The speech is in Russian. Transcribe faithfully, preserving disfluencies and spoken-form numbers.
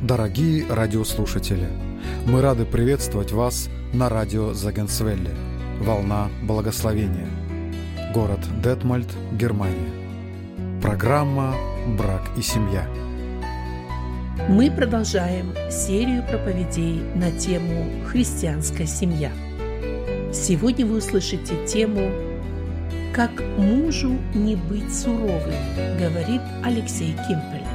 Дорогие радиослушатели, мы рады приветствовать вас на радио Зегенсвелле «Волна благословения», город Детмольд, Германия. Программа «Брак и семья». Мы продолжаем серию проповедей на тему «Христианская семья». Сегодня вы услышите тему «Как мужу не быть суровым», говорит Алексей Кимпель.